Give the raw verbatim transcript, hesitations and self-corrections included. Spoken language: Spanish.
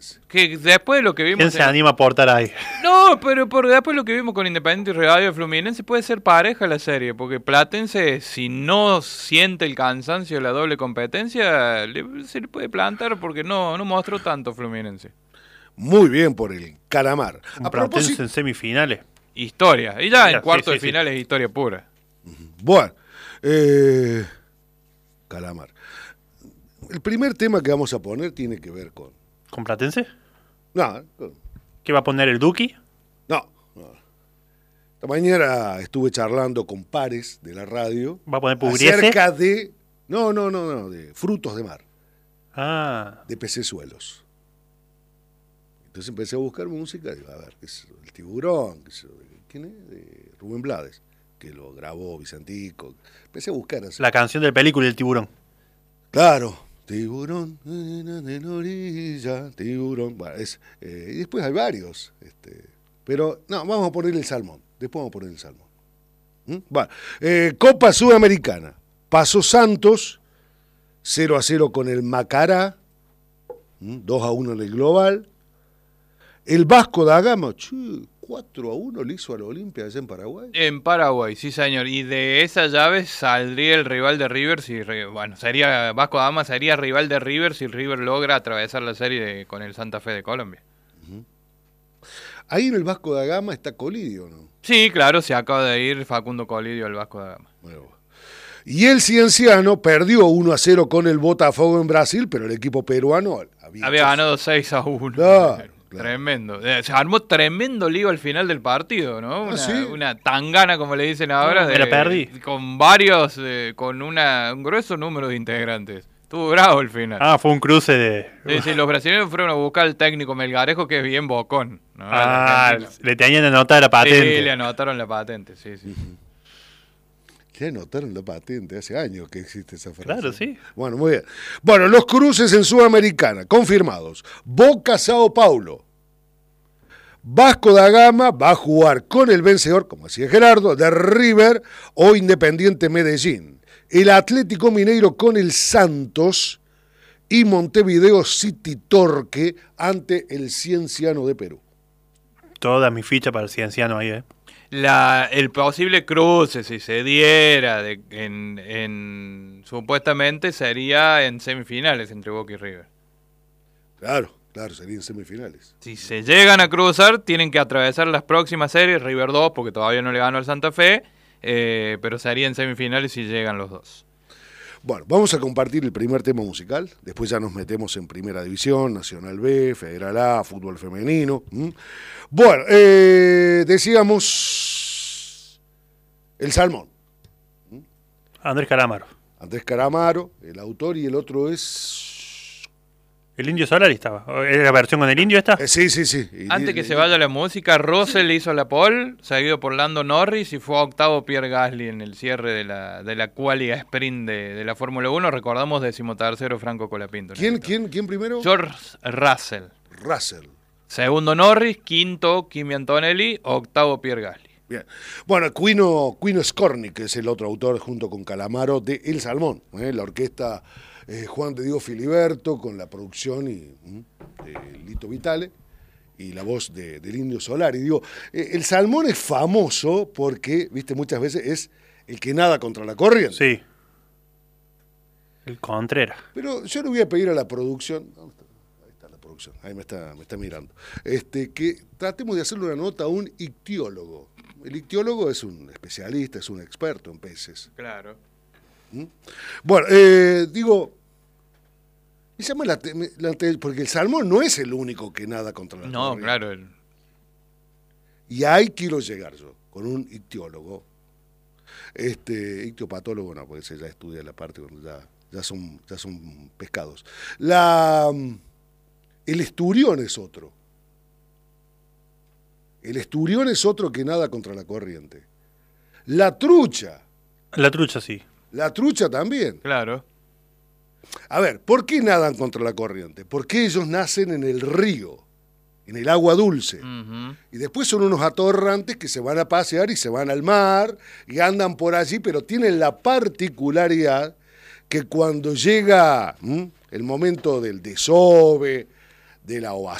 Que después de lo que vimos... ¿Quién se en... anima a aportar ahí? No, pero por después de lo que vimos con Independiente y Rivadavia Fluminense puede ser pareja la serie, porque Platense, si no siente el cansancio de la doble competencia, le, se le puede plantar porque no, no mostró tanto Fluminense. Muy bien por el Calamar. Un Platense propósito... en semifinales. Historia. Y ya Mira, en cuarto sí, de sí, final sí. es historia pura. Bueno, eh, Calamar. El primer tema que vamos a poner tiene que ver con... ¿Con Platense? No. Con... ¿Qué va a poner el Duki? No, no. Esta mañana estuve charlando con pares de la radio. ¿Va a poner Pugliese? Acerca de... No, no, no, no, de frutos de mar. Ah. De pecesuelos. Entonces empecé a buscar música, digo, a ver, ¿qué es el Tiburón? ¿Qué es, ¿Quién es? De Rubén Blades, que lo grabó Vicentico. Empecé a buscar así. La canción del película El Tiburón. Claro, Tiburón, en la orilla, Tiburón. Bueno, es, eh, y después hay varios. Este, pero, no, vamos a poner el Salmón. Después vamos a poner el Salmón. ¿Mm? Bueno, eh, Copa Sudamericana. Pasó Santos, cero a cero con el Macará, ¿Mm? dos a uno en el global. El Vasco da Gama, che, cuatro a uno le hizo a la Olimpia allá en Paraguay. En Paraguay, sí señor. Y de esa llave saldría el rival de River. Si, bueno, sería Vasco da Gama sería rival de River si River logra atravesar la serie de, con el Santa Fe de Colombia. Uh-huh. Ahí en el Vasco da Gama está Colidio, ¿no? Sí, claro, se acaba de ir Facundo Colidio al Vasco da Gama. Bueno. Y el Cienciano perdió uno a cero con el Botafogo en Brasil, pero el equipo peruano había, había ganado seis a uno. Claro. Claro. Tremendo. Se armó tremendo lío al final del partido, ¿no? Una, ¿Ah, sí? una tangana, como le dicen ahora. No, me de, la perdí. Con varios, eh, con una, un grueso número de integrantes. Estuvo bravo el final. Ah, fue un cruce de... Sí, sí, los brasileños fueron a buscar al técnico Melgarejo, que es bien bocón, ¿no? Ah, le tenían anotada la patente. Sí, le anotaron la patente, sí, sí. Uh-huh. Le anotaron la patente, hace años que existe esa frase. Claro, sí. Bueno, muy bien. Bueno, los cruces en Sudamericana, confirmados. Boca Sao Paulo. Vasco da Gama va a jugar con el vencedor, como decía Gerardo, de River o Independiente Medellín. El Atlético Mineiro con el Santos y Montevideo City Torque ante el Cienciano de Perú. Toda mi ficha para el Cienciano ahí, ¿eh? La, el posible cruce, si se diera, de, en, en supuestamente sería en semifinales entre Boca y River. Claro, claro, serían semifinales. Si se llegan a cruzar, tienen que atravesar las próximas series, River dos, porque todavía no le ganó al Santa Fe, eh, pero serían semifinales si llegan los dos. Bueno, vamos a compartir el primer tema musical, después ya nos metemos en Primera División, Nacional B, Federal A, Fútbol Femenino. ¿Mm? Bueno, eh, decíamos el Salmón. ¿Mm? Andrés Calamaro. Andrés Calamaro, el autor, y el otro es... El Indio Solari estaba. ¿Es la versión con el Indio esta? Eh, sí, sí, sí. Y, Antes y, que y, se vaya la música, Russell le hizo la pole, seguido por Lando Norris, y fue a octavo Pierre Gasly en el cierre de la, de la qualia sprint de, de la Fórmula uno. Recordamos decimotercero Franco Colapinto. ¿Quién, quién, ¿Quién primero? George Russell. Russell. Segundo Norris, quinto Kimi Antonelli, octavo Pierre Gasly. Bien. Bueno, Quino, Quino Scorni, que es el otro autor junto con Calamaro de El Salmón, ¿eh? La orquesta eh, Juan de Diego Filiberto con la producción y, ¿eh? de Lito Vitale y la voz de, del Indio Solari. Digo, eh, El Salmón es famoso porque, viste, muchas veces es el que nada contra la corriente. Sí. El Contreras. Pero yo le voy a pedir a la producción... Ahí está la producción, ahí me está, me está mirando. Este, que tratemos de hacerle una nota a un ictiólogo. El ictiólogo es un especialista, es un experto en peces. Claro. ¿Mm? Bueno, eh, digo, me llama la, la, porque el salmón no es el único que nada contra la No, corriente. claro. El... Y ahí quiero llegar yo, con un ictiólogo. Este, ictiopatólogo no, porque se ya estudia la parte cuando ya, ya, son, ya son pescados. La, el esturión es otro. El esturión es otro que nada contra la corriente. La trucha. La trucha, sí. La trucha también. Claro. A ver, ¿por qué nadan contra la corriente? Porque ellos nacen en el río, en el agua dulce. Uh-huh. Y después son unos atorrantes que se van a pasear y se van al mar y andan por allí, pero tienen la particularidad que cuando llega ¿m? el momento del desove, de la ovación.